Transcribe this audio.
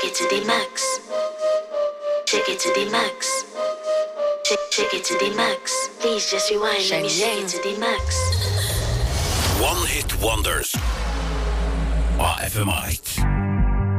it to the max. Shake it to the max. Shake it to the max. Please just rewind. Let me shake it to the max. One hit wonders. FM8.